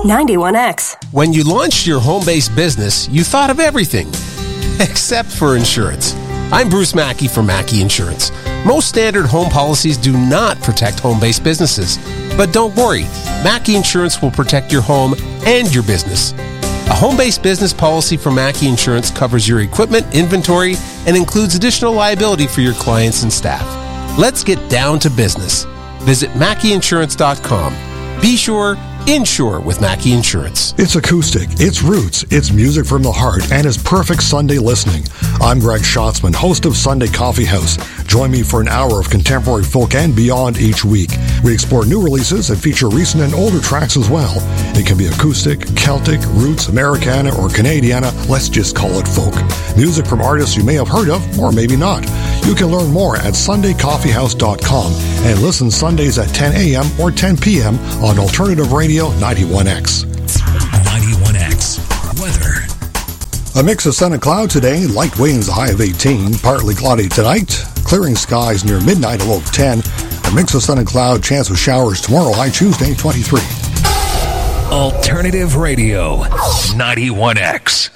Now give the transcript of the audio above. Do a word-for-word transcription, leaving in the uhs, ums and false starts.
ninety-one X. When you launched your home-based business, you thought of everything, except for insurance. I'm Bruce Mackey from Mackey Insurance. Most standard home policies do not protect home-based businesses. But don't worry, Mackey Insurance will protect your home and your business. A home-based business policy from Mackey Insurance covers your equipment, inventory, and includes additional liability for your clients and staff. Let's get down to business. Visit Mackey Insurance dot com. Be sure, insure with Mackey Insurance. It's acoustic, it's roots, it's music from the heart, and it's perfect Sunday listening. I'm Greg Schatzman, host of Sunday Coffee House. Join me for an hour of contemporary folk and beyond each week. We explore new releases and feature recent and older tracks as well. It can be acoustic, Celtic, roots, Americana, or Canadiana. Let's just call it folk. Music from artists you may have heard of, or maybe not. You can learn more at sunday coffee house dot com and listen Sundays at ten a.m. or ten p.m. on Alternative Radio ninety-one X. ninety-one X. Weather. A mix of sun and cloud today, light winds, a high of eighteen, partly cloudy tonight, clearing skies near midnight, a low of ten. A mix of sun and cloud, chance of showers tomorrow, high Tuesday, twenty-three. Alternative Radio ninety-one X.